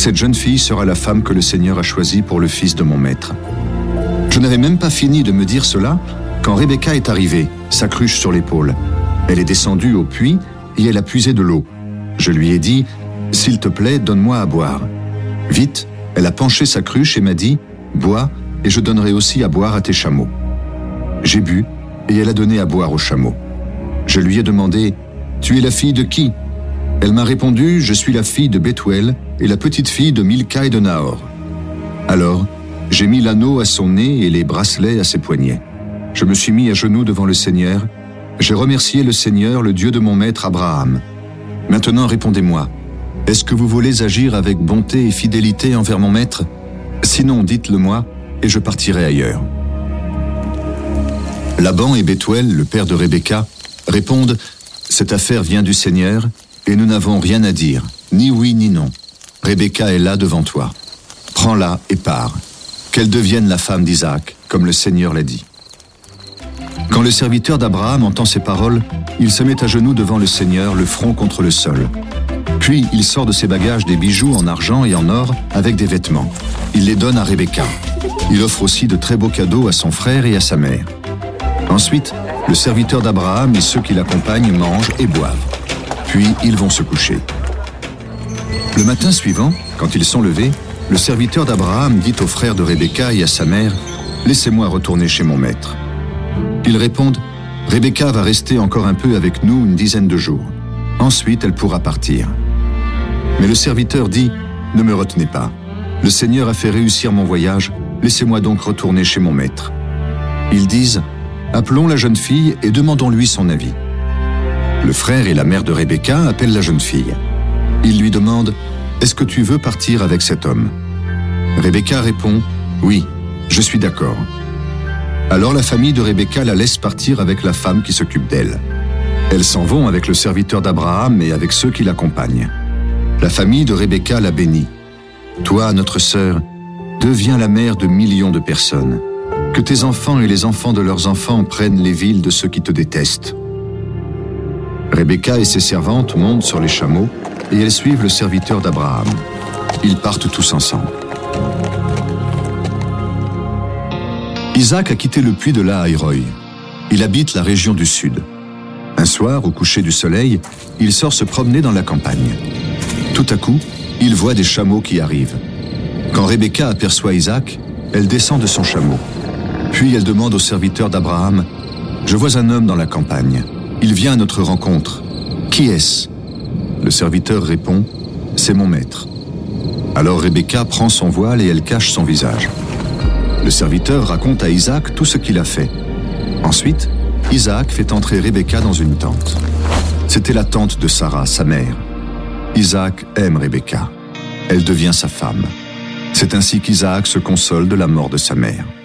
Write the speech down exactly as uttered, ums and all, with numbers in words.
Cette jeune fille sera la femme que le Seigneur a choisie pour le fils de mon maître. » Je n'avais même pas fini de me dire cela quand Rebecca est arrivée, sa cruche sur l'épaule. Elle est descendue au puits et elle a puisé de l'eau. Je lui ai dit « S'il te plaît, donne-moi à boire. » Vite, elle a penché sa cruche et m'a dit « Bois, et je donnerai aussi à boire à tes chameaux. » J'ai bu, et elle a donné à boire aux chameaux. Je lui ai demandé « Tu es la fille de qui ?» Elle m'a répondu « Je suis la fille de Bethuel et la petite fille de Milca et de Nahor. » Alors, j'ai mis l'anneau à son nez et les bracelets à ses poignets. Je me suis mis à genoux devant le Seigneur. J'ai remercié le Seigneur, le Dieu de mon maître Abraham. Maintenant, répondez-moi. Est-ce que vous voulez agir avec bonté et fidélité envers mon maître? Sinon, dites-le-moi, et je partirai ailleurs. Laban et Bethuel, le père de Rebecca, répondent « Cette affaire vient du Seigneur, et nous n'avons rien à dire, ni oui ni non. Rebecca est là devant toi. Prends-la et pars. Qu'elle devienne la femme d'Isaac, comme le Seigneur l'a dit. » Quand le serviteur d'Abraham entend ces paroles, il se met à genoux devant le Seigneur, le front contre le sol. Puis il sort de ses bagages des bijoux en argent et en or avec des vêtements. Il les donne à Rebecca. Il offre aussi de très beaux cadeaux à son frère et à sa mère. Ensuite, le serviteur d'Abraham et ceux qui l'accompagnent mangent et boivent. Puis ils vont se coucher. Le matin suivant, quand ils sont levés, le serviteur d'Abraham dit aux frères de Rebecca et à sa mère « Laissez-moi retourner chez mon maître. » Ils répondent « Rebecca va rester encore un peu avec nous une dizaine de jours. Ensuite, elle pourra partir. » Mais le serviteur dit « Ne me retenez pas. Le Seigneur a fait réussir mon voyage. Laissez-moi donc retourner chez mon maître. » Ils disent « Appelons la jeune fille et demandons-lui son avis. » Le frère et la mère de Rebecca appellent la jeune fille. Ils lui demandent « Est-ce que tu veux partir avec cet homme ?» Rebecca répond « Oui, je suis d'accord. » Alors la famille de Rebecca la laisse partir avec la femme qui s'occupe d'elle. Elles s'en vont avec le serviteur d'Abraham et avec ceux qui l'accompagnent. La famille de Rebecca la bénit. « Toi, notre sœur, deviens la mère de millions de personnes. Que tes enfants et les enfants de leurs enfants prennent les villes de ceux qui te détestent. » Rebecca et ses servantes montent sur les chameaux et elles suivent le serviteur d'Abraham. Ils partent tous ensemble. Isaac a quitté le puits de Lahaïroï. Il habite la région du sud. Un soir, au coucher du soleil, il sort se promener dans la campagne. Tout à coup, il voit des chameaux qui arrivent. Quand Rebecca aperçoit Isaac, elle descend de son chameau. Puis elle demande au serviteur d'Abraham « Je vois un homme dans la campagne. Il vient à notre rencontre. Qui est-ce » Le serviteur répond « C'est mon maître. » Alors Rebecca prend son voile et elle cache son visage. Le serviteur raconte à Isaac tout ce qu'il a fait. Ensuite, Isaac fait entrer Rebecca dans une tente. C'était la tente de Sarah, sa mère. Isaac aime Rebecca. Elle devient sa femme. C'est ainsi qu'Isaac se console de la mort de sa mère.